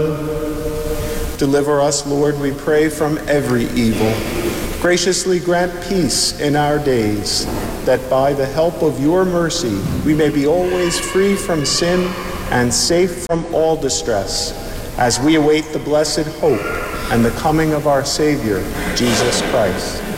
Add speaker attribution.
Speaker 1: Deliver us, Lord, we pray, from every evil. Graciously grant peace in our days, that by the help of your mercy we may be always free from sin and safe from all distress, as we await the blessed hope and the coming of our Savior, Jesus Christ.